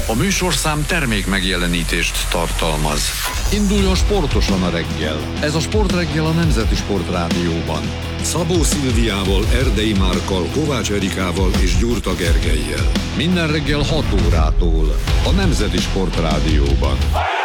A műsorszám termék megjelenítést tartalmaz. Induljon sportosan a reggel. Ez a Sportreggel a Nemzeti Sport Rádióban. Szabó Szilviával, Erdei Márkkal, Kovács Erikával és Gyurta Gergellyel. Minden reggel 6 órától a Nemzeti Sport Rádióban.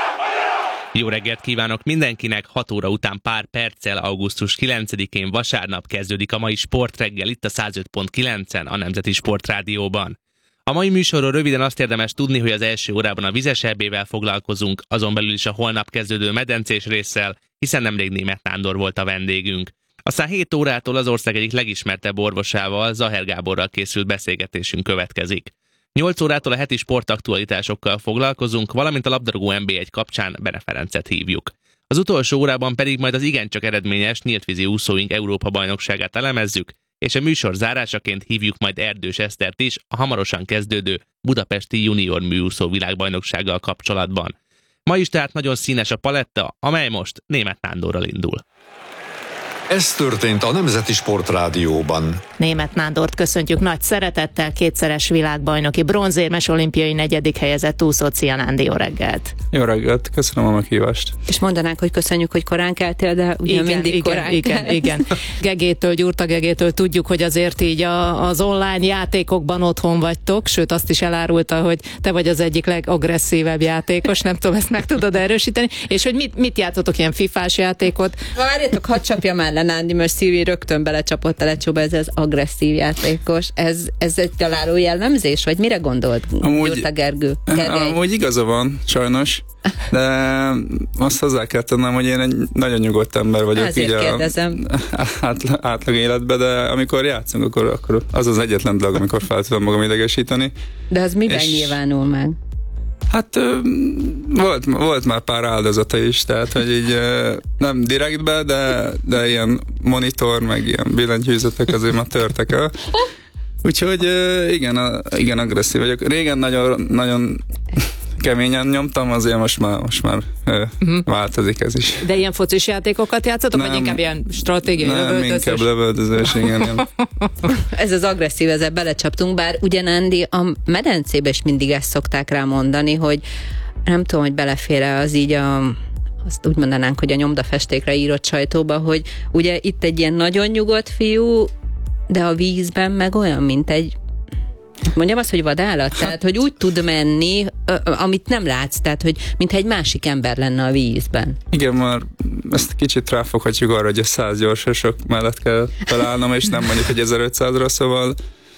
Jó reggelt kívánok mindenkinek! 6 óra után pár perccel augusztus 9-én vasárnap kezdődik a mai Sportreggel itt a 105.9-en a Nemzeti Sport Rádióban. A mai műsorról röviden azt érdemes tudni, hogy az első órában a vizes EB-vel foglalkozunk, azon belül is a holnap kezdődő medencés résszel, hiszen nemrég Németh Nándor volt a vendégünk. Aztán 7 órától az ország egyik legismertebb orvosával, Zaher Gáborral készült beszélgetésünk következik. 8 órától a heti sportaktualitásokkal foglalkozunk, valamint a labdarúgó NB1 kapcsán Bene Ferencet hívjuk. Az utolsó órában pedig majd az igencsak eredményes nyíltvízi úszóink Európa-bajnokságát elemezzük, és a műsor zárásaként hívjuk majd Erdős Esztert is a hamarosan kezdődő budapesti junior műúszó világbajnoksággal kapcsolatban. Ma is tehát nagyon színes a paletta, amely most Németh Nándorral indul. Ez történt a Nemzeti Sport Rádióban. Németh Nándort köszöntjük nagy szeretettel, kétszeres világbajnoki, bronzérmes, olimpiai 4. helyezett úszó. Szia, Nándi, jó reggelt! Jó reggelt, köszönöm a meghívást. És mondanánk, hogy köszönjük, hogy korán keltél, de ugye mindig korán. Igen. Gegétől, Gyurta Gegétől tudjuk, hogy azért így az online játékokban otthon vagytok, sőt azt is elárulta, hogy te vagy az egyik legagresszívebb játékos, nem tudom, ezt meg tudod erősíteni, és hogy mit játszotok, ilyen fifás játékot? Várjátok, hadd csapja már le, Nándi, mert Szilvi rögtön belecsapott a lecsóba, ez az agresszív játékos. Ez egy találó jellemzés, vagy mire gondolt, Gyurta Gergő? Amúgy igaza van, sajnos, de azt hozzá kell tennem, hogy én egy nagyon nyugodt ember vagyok. Ezért így kérdezem. átlag életben, de amikor játszunk, akkor az az egyetlen dolog, amikor fel tudom magam idegesíteni. De az miben nyilvánul meg? Hát volt már pár áldozata is, tehát hogy így nem direktbe, de ilyen monitor, meg ilyen billentyűzetek azért már törtek el. Úgyhogy igen, agresszív vagyok. Régen nagyon keményen nyomtam, azért most már változik ez is. De ilyen focis játékokat játszotok, vagy inkább ilyen stratégiai lövöldözés? Nem, inkább lövöldözés, igen. Ez az agresszív, ezzel belecsaptunk, bár ugye, Nándi, a medencébe is mindig ezt szokták rá mondani, hogy nem tudom, hogy belefér az így azt úgy mondanánk, hogy a nyomdafestékre írott sajtóba, hogy ugye itt egy ilyen nagyon nyugodt fiú, de a vízben meg olyan, mint egy, mondjam azt, hogy vadállat, tehát, hogy úgy tud menni, amit nem látsz, tehát, hogy mintha egy másik ember lenne a vízben. Igen, már ezt kicsit ráfoghatjuk arra, hogy a 100 gyorsasok mellett kell találnom, és nem mondjuk, hogy 1500-ra, szóval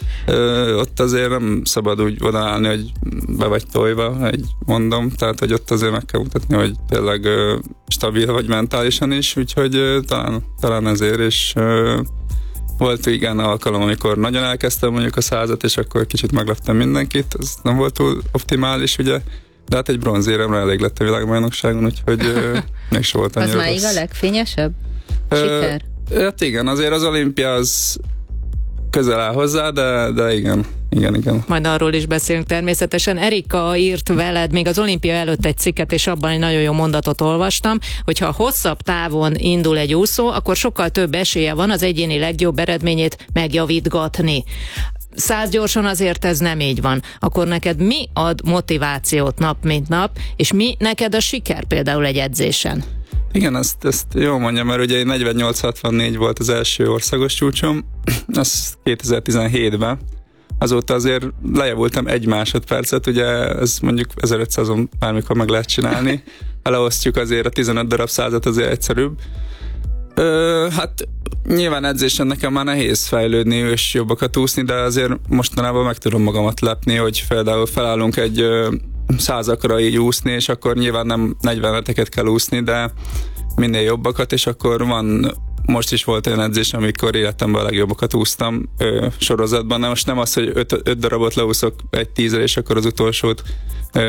ott azért nem szabad úgy odaállni, hogy be vagy tojva, mondom, tehát, hogy ott azért meg kell mutatni, hogy tényleg stabil vagy mentálisan is, úgyhogy talán ezért, és volt igen alkalom, amikor nagyon elkezdtem mondjuk a 100-at, és akkor kicsit megleptem mindenkit, ez nem volt túl optimális, ugye, de hát egy bronzéremre elég lett a világbajnokságon, úgyhogy még se volt annyira rossz. Az máig a legfényesebb siker? Hát igen, azért az olimpia az közel áll hozzá, de igen. Majd arról is beszélünk természetesen. Erika írt veled még az olimpia előtt egy cikket, és abban egy nagyon jó mondatot olvastam, hogyha hosszabb távon indul egy úszó, akkor sokkal több esélye van az egyéni legjobb eredményét megjavítgatni. 100 gyorsan azért ez nem így van. Akkor neked mi ad motivációt nap mint nap, és mi neked a siker például egy edzésen? Igen, ezt jól mondjam, mert ugye 48-64 volt az első országos csúcsom, az 2017-ben. Azóta azért lejavultam 1 másodpercet, ugye ez mondjuk 1500-on bármikor meg lehet csinálni. Ha leosztjuk azért a 15 darab 100-at, azért egyszerűbb. Hát nyilván edzésen nekem már nehéz fejlődni és jobbakat úszni, de azért mostanában meg tudom magamat lepni, hogy például felállunk egy 100-akra így úszni, és akkor nyilván nem 40-eteket kell úszni, de minél jobbakat, és akkor most is volt olyan edzés, amikor életemben a legjobbakat úsztam sorozatban. Na most nem az, hogy 5 darabot leúszok egy 10-re, és akkor az utolsót